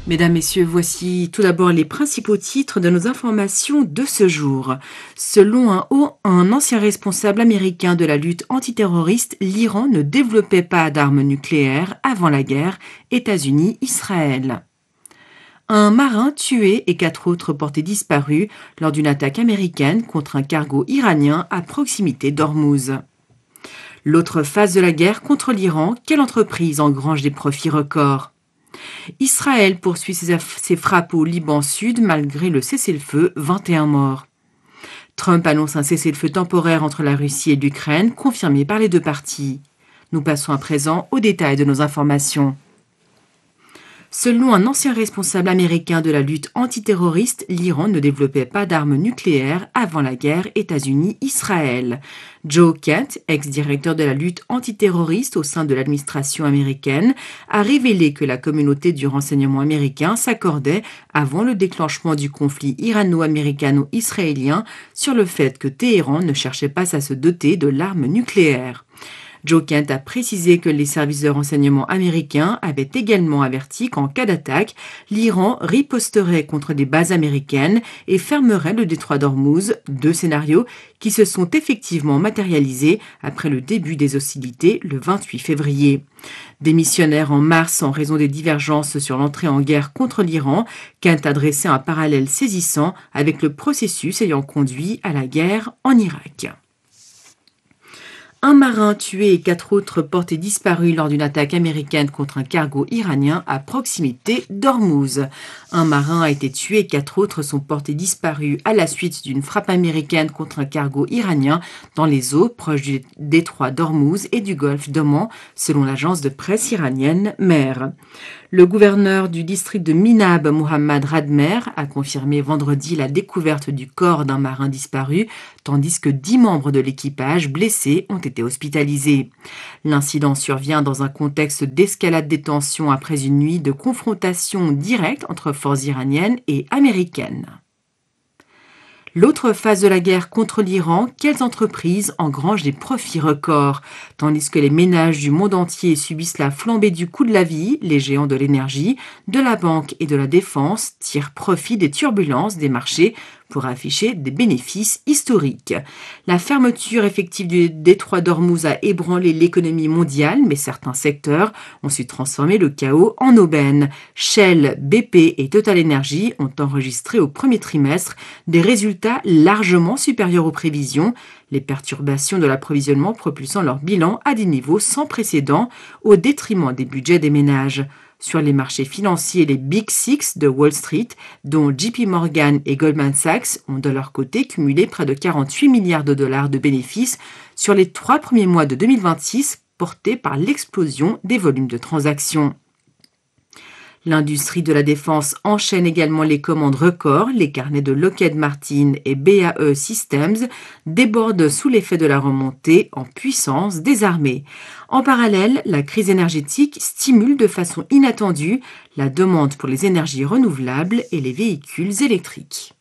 Mesdames, Messieurs, voici tout d'abord les principaux titres de nos informations de ce jour. Selon un ancien responsable américain de la lutte antiterroriste, l'Iran ne développait pas d'armes nucléaires avant la guerre États-Unis-Israël. Un marin tué et 4 autres portés disparus lors d'une attaque américaine contre un cargo iranien à proximité d'Ormuz. L'autre phase de la guerre contre l'Iran, quelle entreprise engrange des profits records? Israël poursuit ses frappes au Liban Sud malgré le cessez-le-feu, 21 morts. Trump annonce un cessez-le-feu temporaire entre la Russie et l'Ukraine, confirmé par les deux parties. Nous passons à présent aux détails de nos informations. Selon un ancien responsable américain de la lutte antiterroriste, l'Iran ne développait pas d'armes nucléaires avant la guerre États-Unis-Israël. Joe Kent, ex-directeur de la lutte antiterroriste au sein de l'administration américaine, a révélé que la communauté du renseignement américain s'accordait, avant le déclenchement du conflit irano-américano-israélien, sur le fait que Téhéran ne cherchait pas à se doter de l'arme nucléaire. Joe Kent a précisé que les services de renseignement américains avaient également averti qu'en cas d'attaque, l'Iran riposterait contre des bases américaines et fermerait le détroit d'Ormuz, 2 scénarios qui se sont effectivement matérialisés après le début des hostilités le 28 février. Démissionnaire en mars en raison des divergences sur l'entrée en guerre contre l'Iran, Kent a dressé un parallèle saisissant avec le processus ayant conduit à la guerre en Irak. Un marin tué et 4 autres portés disparus lors d'une attaque américaine contre un cargo iranien à proximité d'Ormuz. Un marin a été tué et 4 autres sont portés disparus à la suite d'une frappe américaine contre un cargo iranien dans les eaux proches du détroit d'Ormuz et du golfe d'Oman, selon l'agence de presse iranienne MER. Le gouverneur du district de Minab, Mohammad Radmer, a confirmé vendredi la découverte du corps d'un marin disparu, tandis que 10 membres de l'équipage blessés ont été hospitalisés. L'incident survient dans un contexte d'escalade des tensions après une nuit de confrontation directe entre forces iraniennes et américaines. L'autre phase de la guerre contre l'Iran, quelles entreprises engrangent des profits records? Tandis que les ménages du monde entier subissent la flambée du coût de la vie, les géants de l'énergie, de la banque et de la défense tirent profit des turbulences des marchés pour afficher des bénéfices historiques. La fermeture effective du détroit d'Ormuz a ébranlé l'économie mondiale, mais certains secteurs ont su transformer le chaos en aubaine. Shell, BP et Total Energy ont enregistré au premier trimestre des résultats largement supérieurs aux prévisions, les perturbations de l'approvisionnement propulsant leur bilan à des niveaux sans précédent au détriment des budgets des ménages. Sur les marchés financiers, les Big Six de Wall Street, dont JP Morgan et Goldman Sachs, ont de leur côté cumulé près de 48 milliards de dollars de bénéfices sur les 3 premiers mois de 2026, portés par l'explosion des volumes de transactions. L'industrie de la défense enchaîne également les commandes records. Les carnets de Lockheed Martin et BAE Systems débordent sous l'effet de la remontée en puissance des armées. En parallèle, la crise énergétique stimule de façon inattendue la demande pour les énergies renouvelables et les véhicules électriques.